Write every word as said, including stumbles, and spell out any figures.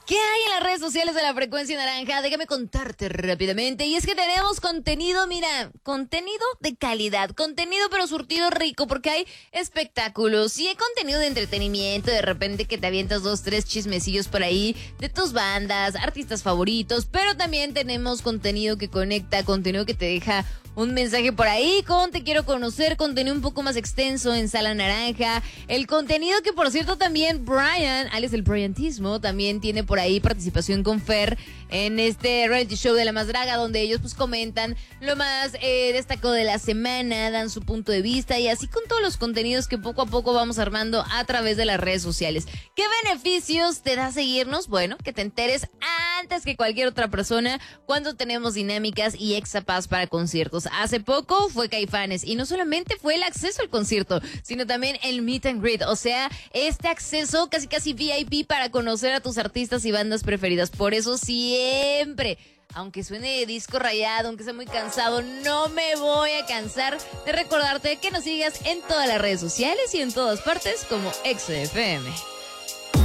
¿Qué hay en las redes sociales de La Frecuencia Naranja? Déjame contarte rápidamente. Y es que tenemos contenido, mira, contenido de calidad, contenido pero surtido rico, porque hay espectáculos y hay contenido de entretenimiento, de repente que te avientas dos, tres chismecillos por ahí de tus bandas, artistas favoritos, pero también tenemos contenido que conecta, contenido que te deja un mensaje por ahí con Te Quiero Conocer, contenido un poco más extenso en Sala Naranja, el contenido que por cierto también Brian, alias el Briantismo, también tiene por ahí participación con Fer en este reality show de La Más Draga, donde ellos pues comentan lo más eh, destacado de la semana, dan su punto de vista y así con todos los contenidos que poco a poco vamos armando a través de las redes sociales. ¿Qué beneficios te da seguirnos? Bueno, que te enteres antes que cualquier otra persona cuando tenemos dinámicas y exapas para conciertos. Hace poco fue Caifanes y no solamente fue el acceso al concierto, sino también el meet and greet, o sea, este acceso casi casi V I P para conocer a tus artistas y bandas preferidas. Por eso siempre, aunque suene de disco rayado, aunque sea muy cansado, no me voy a cansar de recordarte que nos sigas en todas las redes sociales y en todas partes como X F M.